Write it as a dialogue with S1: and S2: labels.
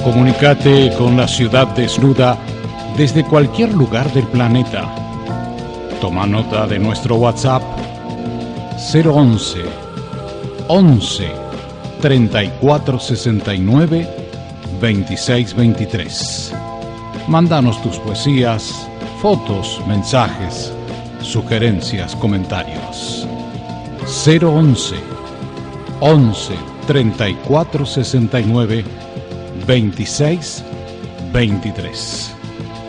S1: Comunícate con la ciudad desnuda desde cualquier lugar del planeta. Toma nota de nuestro WhatsApp 011 11 34 69 26 23. Mándanos tus poesías, fotos, mensajes, sugerencias, comentarios. 011 11 34 69 26 23.